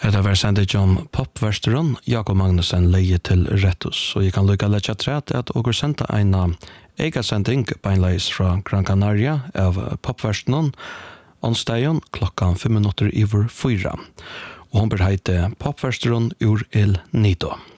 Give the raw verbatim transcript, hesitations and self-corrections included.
Det var sendet om popversteren Jakob Magnussen leie til Rettus, og jeg kan lykke lett træt at dere sendte en ega-sending beinleis fra Gran Canaria av popversteren onsdagen klokka fem minutter over fyra. Og hun bør heite popversteren ur El Nido.